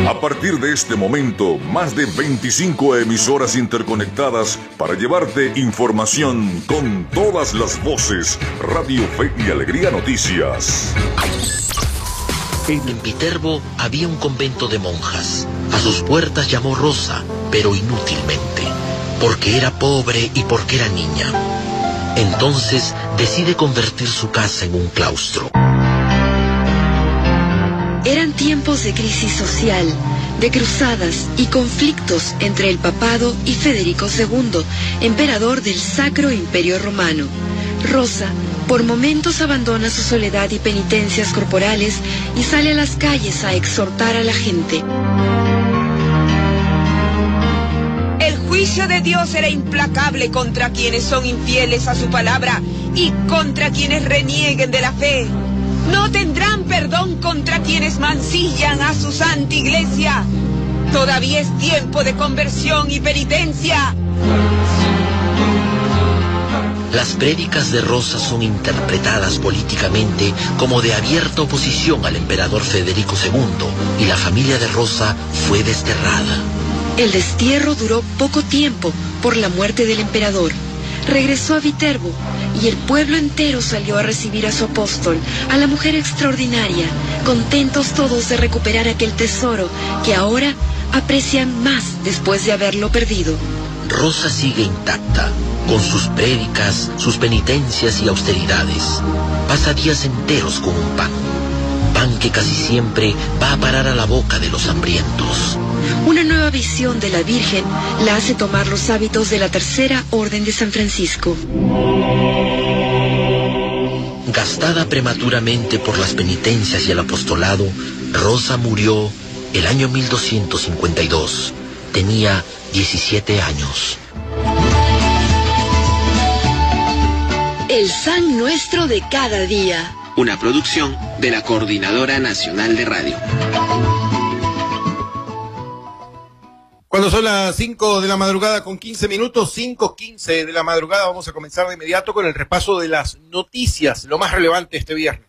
A partir de este momento, más de 25 emisoras interconectadas para llevarte información con todas las voces. Radio Fe y Alegría Noticias. En Viterbo había un convento de monjas. A sus puertas llamó Rosa, pero inútilmente, porque era pobre y porque era niña. Entonces decide convertir su casa en un claustro. Eran tiempos de crisis social, de cruzadas y conflictos entre el papado y Federico II, emperador del Sacro Imperio Romano. Rosa, por momentos abandona su soledad y penitencias corporales y sale a las calles a exhortar a la gente. El juicio de Dios será implacable contra quienes son infieles a su palabra y contra quienes renieguen de la fe. No tendrán perdón contra quienes mancillan a su santa iglesia. Todavía es tiempo de conversión y penitencia. Las prédicas de Rosa son interpretadas políticamente como de abierta oposición al emperador Federico II, y la familia de Rosa fue desterrada. El destierro duró poco tiempo por la muerte del emperador. Regresó a Viterbo y el pueblo entero salió a recibir a su apóstol, a la mujer extraordinaria, contentos todos de recuperar aquel tesoro que ahora aprecian más después de haberlo perdido. Rosa sigue intacta, con sus prédicas, sus penitencias y austeridades. Pasa días enteros con un pan que casi siempre va a parar a la boca de los hambrientos. Una nueva visión de la Virgen la hace tomar los hábitos de la Tercera Orden de San Francisco. Gastada prematuramente por las penitencias y el apostolado, Rosa murió el año 1252. Tenía 17 años. El San Nuestro de cada día. Una producción de la Coordinadora Nacional de Radio. Cuando son las 5 de la madrugada con 15 minutos, 5:15 de la madrugada, vamos a comenzar de inmediato con el repaso de las noticias, lo más relevante este viernes.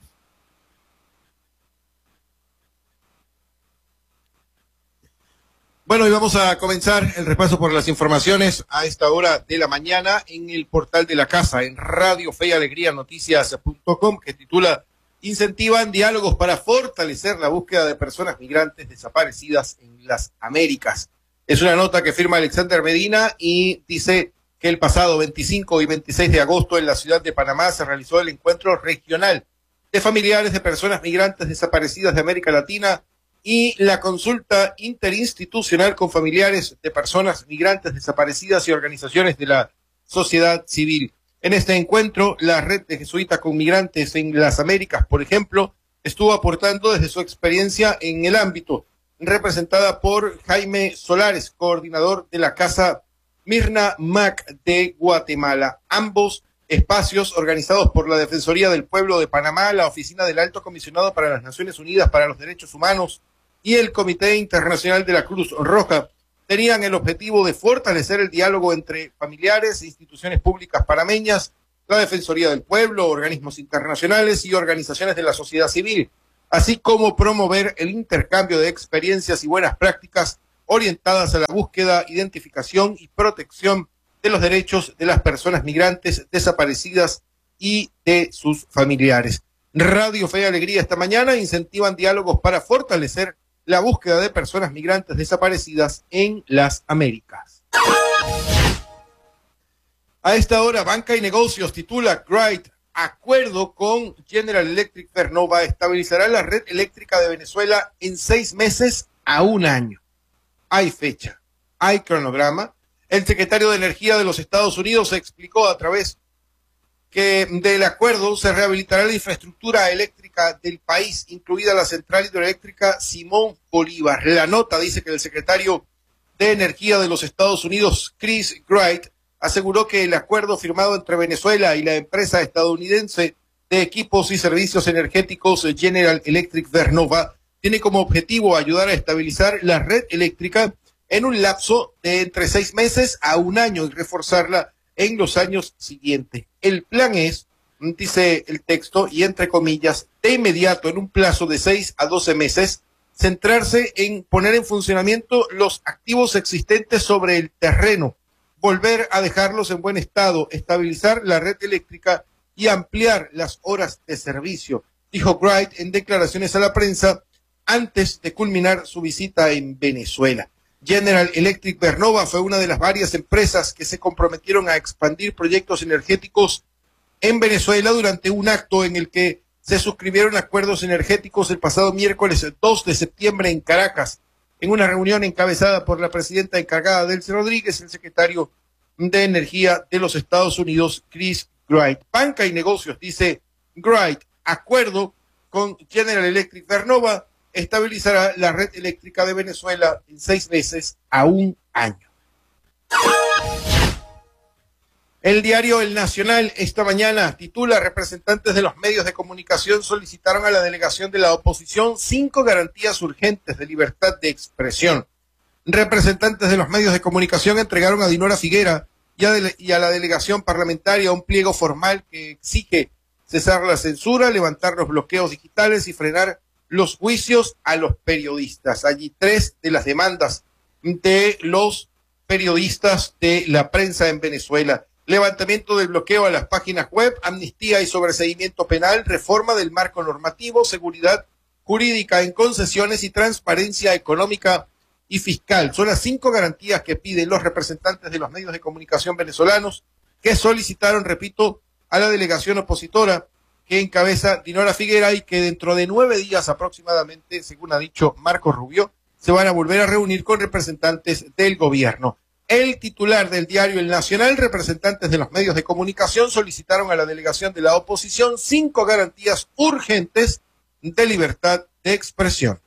Bueno, y vamos a comenzar el repaso por las informaciones a esta hora de la mañana en el portal de la casa, en Radio Fe y Alegría Noticias.com, que titula Incentivan diálogos para fortalecer la búsqueda de personas migrantes desaparecidas en las Américas. Es una nota que firma Alexander Medina y dice que el pasado 25 y 26 de agosto en la ciudad de Panamá se realizó el encuentro regional de familiares de personas migrantes desaparecidas de América Latina y la consulta interinstitucional con familiares de personas migrantes desaparecidas y organizaciones de la sociedad civil. En este encuentro, la red de jesuitas con migrantes en las Américas, por ejemplo, estuvo aportando desde su experiencia en el ámbito, representada por Jaime Solares, coordinador de la Casa Mirna Mac de Guatemala. Ambos espacios organizados por la Defensoría del Pueblo de Panamá, la Oficina del Alto Comisionado para las Naciones Unidas para los Derechos Humanos y el Comité Internacional de la Cruz Roja tenían el objetivo de fortalecer el diálogo entre familiares e instituciones públicas panameñas, la Defensoría del Pueblo, organismos internacionales y organizaciones de la sociedad civil, así como promover el intercambio de experiencias y buenas prácticas orientadas a la búsqueda, identificación y protección de los derechos de las personas migrantes desaparecidas y de sus familiares. Radio Fe y Alegría esta mañana incentivan diálogos para fortalecer la búsqueda de personas migrantes desaparecidas en las Américas. A esta hora, Banca y Negocios titula Great acuerdo con General Electric Vernova estabilizará la red eléctrica de Venezuela en 6 meses a 1 año. Hay fecha, hay cronograma. El secretario de Energía de los Estados Unidos explicó a través que del acuerdo se rehabilitará la infraestructura eléctrica del país, incluida la central hidroeléctrica Simón Bolívar. La nota dice que el secretario de Energía de los Estados Unidos, Chris Wright, aseguró que el acuerdo firmado entre Venezuela y la empresa estadounidense de equipos y servicios energéticos General Electric Vernova tiene como objetivo ayudar a estabilizar la red eléctrica en un lapso de entre 6 meses a 1 año y reforzarla en los años siguientes. El plan es, dice el texto, y entre comillas, de inmediato, en un plazo de 6 a 12 meses, centrarse en poner en funcionamiento los activos existentes sobre el terreno, volver a dejarlos en buen estado, estabilizar la red eléctrica y ampliar las horas de servicio, dijo Wright en declaraciones a la prensa antes de culminar su visita en Venezuela. General Electric Vernova fue una de las varias empresas que se comprometieron a expandir proyectos energéticos en Venezuela durante un acto en el que se suscribieron acuerdos energéticos el pasado miércoles 2 de septiembre en Caracas, en una reunión encabezada por la presidenta encargada, Delcy Rodríguez, el secretario de Energía de los Estados Unidos, Chris Wright. Banca y negocios, dice Wright, acuerdo con General Electric Vernova estabilizará la red eléctrica de Venezuela en 6 meses a 1 año. El diario El Nacional esta mañana titula: representantes de los medios de comunicación solicitaron a la delegación de la oposición 5 garantías urgentes de libertad de expresión. Representantes de los medios de comunicación entregaron a Dinora Figuera y a la delegación parlamentaria un pliego formal que exige cesar la censura, levantar los bloqueos digitales y frenar los juicios a los periodistas. Allí 3 de las demandas de los periodistas de la prensa en Venezuela: levantamiento del bloqueo a las páginas web, amnistía y sobreseimiento penal, reforma del marco normativo, seguridad jurídica en concesiones y transparencia económica y fiscal. Son las 5 garantías que piden los representantes de los medios de comunicación venezolanos, que solicitaron, repito, a la delegación opositora que encabeza Dinora Figuera y que dentro de 9 días aproximadamente, según ha dicho Marco Rubio, se van a volver a reunir con representantes del gobierno. El titular del diario El Nacional: representantes de los medios de comunicación solicitaron a la delegación de la oposición 5 garantías urgentes de libertad de expresión.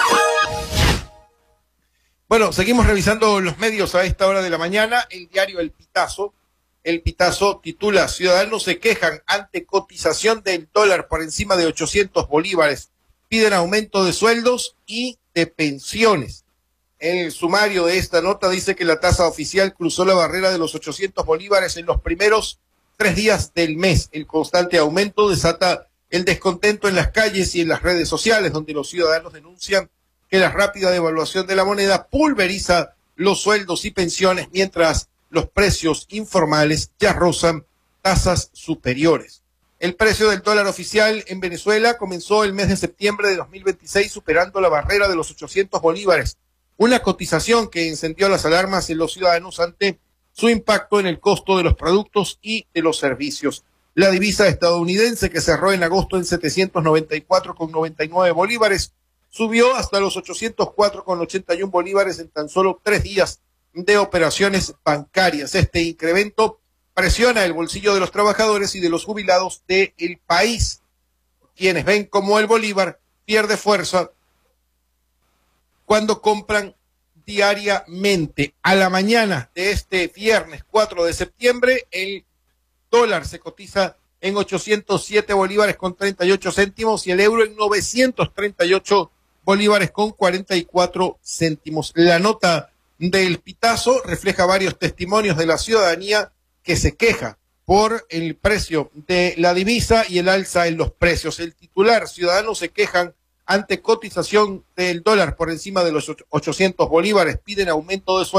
Bueno, seguimos revisando los medios a esta hora de la mañana. El diario El Pitazo titula: ciudadanos se quejan ante cotización del dólar por encima de 800 bolívares. Piden aumento de sueldos y de pensiones. El sumario de esta nota dice que la tasa oficial cruzó la barrera de los 800 bolívares en los primeros 3 días del mes. El constante aumento desata el descontento en las calles y en las redes sociales, donde los ciudadanos denuncian que la rápida devaluación de la moneda pulveriza los sueldos y pensiones, mientras los precios informales ya rozan tasas superiores. El precio del dólar oficial en Venezuela comenzó el mes de septiembre de 2026 superando la barrera de los 800 bolívares. Una cotización que encendió las alarmas en los ciudadanos ante su impacto en el costo de los productos y de los servicios. La divisa estadounidense, que cerró en agosto en 794,99 bolívares, subió hasta los 804,81 bolívares en tan solo 3 días de operaciones bancarias. Este incremento presiona el bolsillo de los trabajadores y de los jubilados del país, quienes ven cómo el bolívar pierde fuerza cuando compran diariamente. A la mañana de este viernes 4 de septiembre, el dólar se cotiza en 807 bolívares con 38 céntimos y el euro en 938 bolívares con 44 céntimos. La nota del Pitazo refleja varios testimonios de la ciudadanía que se queja por el precio de la divisa y el alza en los precios. El titular: ciudadanos se quejan ante cotización del dólar por encima de los 800 bolívares, piden aumento de sueldo